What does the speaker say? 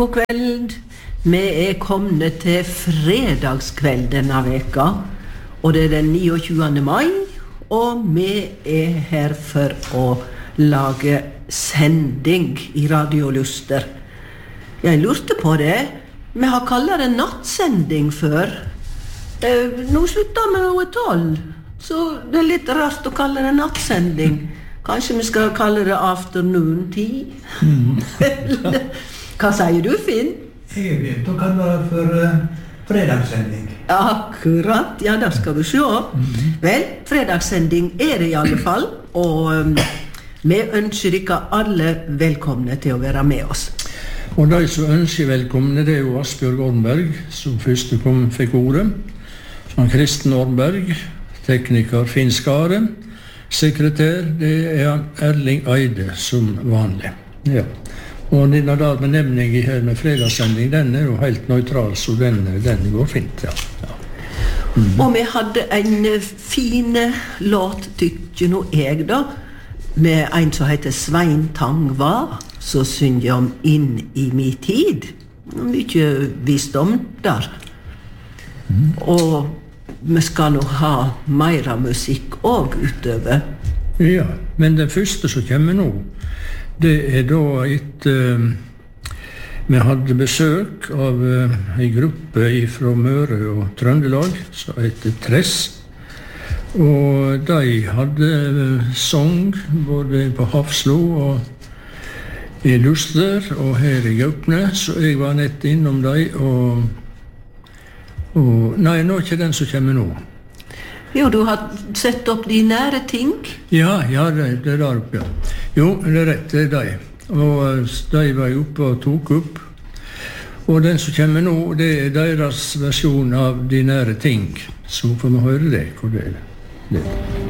God kveld. Vi kommet til fredagskveld denne veka, og det den 29. mai, og vi her for å lage sending I Radio Luster. Jeg lurte på det. Vi har kallet det nattsending før. Nå slutter vi noe 12, så det litt rart å kalle det nattsending. Kanskje vi skal kalle det afternoon tea? Hva sier du, Finn? Jeg vet å kalle det for fredagssending. Akkurat, ja, da skal du se. Vel, fredagssending det I alle fall, og vi ønsker dere alle velkomne til å være med oss. Og de som ønsker velkomne, det jo Asbjørg Ornberg, som første fikk ordet. Kristen Ornberg, tekniker Finn Skare, sekretær, det Erling Eide som vanlig. Ja. Og denne benevningen her med fredagssending, den jo helt nøytral, så den går fint, ja. Og vi hadde en fin låt, tykker nå jeg da, med en som heter Svein Tangva, som synger om Inn I min tid. Mye visdom der. Og vi skal nå ha mer musikk også utover. Ja, men det første som kommer nå, det da vi hadde besøk av en gruppe fra Møre og Trøndelag, som heter Tress. Og de hadde sång både på Hafslo og I Luster og her I Gaupne, så jeg var nett innom dem, nei, nå ikke den som kommer nå. Jo, du har sett opp de nære ting. Ja, det der oppe, ja. Jo, det rett, det de. Og de var oppe og tok opp. Og den som kommer nå, det deres versjon av de nære ting. Så får vi høre det, hvor det